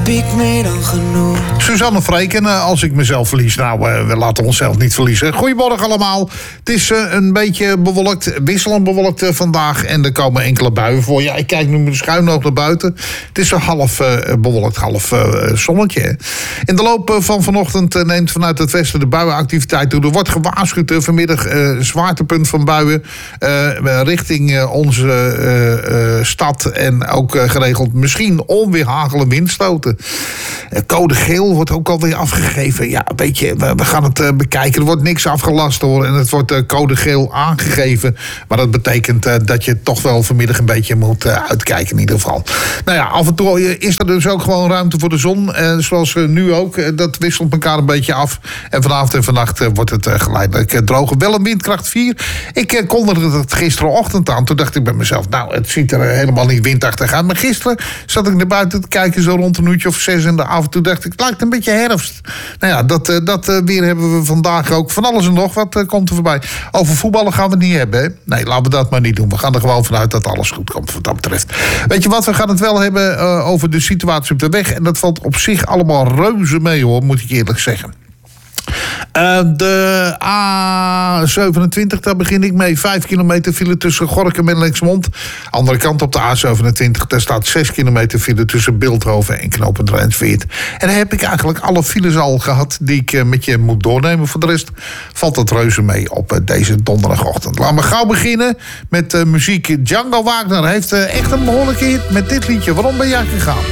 ik meer dan genoeg. Suzanne Freek, en als ik mezelf verlies, nou, we laten onszelf niet verliezen. Goedemorgen allemaal. Het is een beetje bewolkt, wisselend bewolkt vandaag. En er komen enkele buien voor. Ja, ik kijk nu met een schuin oog naar buiten. Het is zo half bewolkt, half zonnetje. In de loop van vanochtend neemt vanuit het westen de buienactiviteit toe. Er wordt gewaarschuwd vanmiddag zwaartepunt van buien richting onze stad. En ook geregeld misschien onweer, hagel en windstoten. Code geel wordt ook alweer afgegeven. Ja, weet je, we gaan het bekijken. Er wordt niks afgelast hoor. En het wordt code geel aangegeven. Maar dat betekent dat je toch wel vanmiddag een beetje moet uitkijken in ieder geval. Nou ja, af en toe is er dus ook gewoon ruimte voor de zon. Zoals nu ook. Dat wisselt elkaar een beetje af. En vanavond en vannacht wordt het geleidelijk droger. Wel een windkracht 4. Ik kondigde het gisterenochtend aan. Toen dacht ik bij mezelf, nou, het ziet er helemaal niet windachtig uit. Maar gisteren zat ik naar buiten te kijken, zo rond een uurtje of 6 in de avond. Toen dacht ik, het lijkt een beetje herfst. Nou ja, dat weer hebben we vandaag ook. Van alles en nog wat komt er voorbij. Over voetballen gaan we het niet hebben, hè? Nee, laten we dat maar niet doen. We gaan er gewoon vanuit dat alles goed komt wat dat betreft. Weet je wat, we gaan het wel hebben over de situatie op de weg. En dat valt op zich allemaal reuze mee hoor, moet ik eerlijk zeggen. De A27, daar begin ik mee. 5 kilometer file tussen Gorinchem en Lexmond. Andere kant op de A27, daar staat 6 kilometer file tussen Bilthoven en knooppunt Rijnsweert. En dan heb ik eigenlijk alle files al gehad die ik met je moet doornemen. Voor de rest valt het reuze mee op deze donderdagochtend. Laten we gauw beginnen met muziek. Django Wagner heeft echt een behoorlijke hit met dit liedje. Waarom ben jij gegaan?